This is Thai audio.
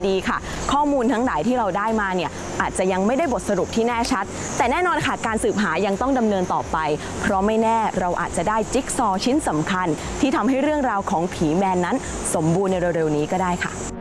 ดีค่ะข้อมูลทั้งหลายที่เราได้มาเนี่ยอาจจะยังไม่ได้บทสรุปที่แน่ชัดแต่แน่นอนค่ะการสืบหายังต้องดำเนินต่อไปเพราะไม่แน่เราอาจจะได้จิ๊กซอว์ชิ้นสำคัญที่ทำให้เรื่องราวของผีแมนนั้นสมบูรณ์ในเร็วๆนี้ก็ได้ค่ะ